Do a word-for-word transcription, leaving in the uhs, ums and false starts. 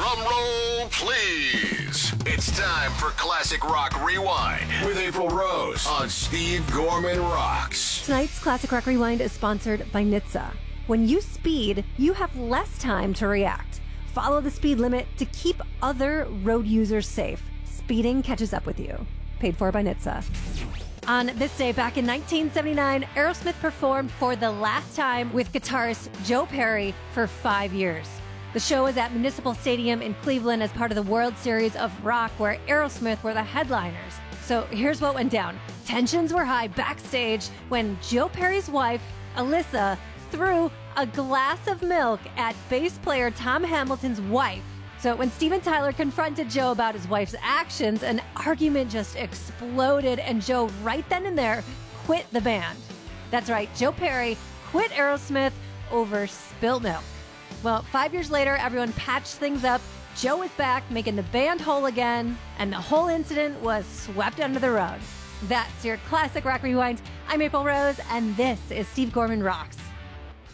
Drum roll, please. It's time for Classic Rock Rewind with April Rose on Steve Gorman Rocks. Tonight's Classic Rock Rewind is sponsored by N H T S A. When you speed, you have less time to react. Follow the speed limit to keep other road users safe. Speeding catches up with you. Paid for by N H T S A. On this day, back in nineteen seventy-nine, Aerosmith performed for the last time with guitarist Joe Perry for five years. The show was at Municipal Stadium in Cleveland as part of the World Series of Rock, where Aerosmith were the headliners. So here's what went down. Tensions were high backstage when Joe Perry's wife, Alyssa, threw a glass of milk at bass player Tom Hamilton's wife. So when Steven Tyler confronted Joe about his wife's actions, an argument just exploded, and Joe, right then and there, quit the band. That's right, Joe Perry quit Aerosmith over spilled milk. Well, five years later, everyone patched things up. Joe is back, making the band whole again, and the whole incident was swept under the rug. That's your Classic Rock Rewind. I'm April Rose, and this is Steve Gorman Rocks.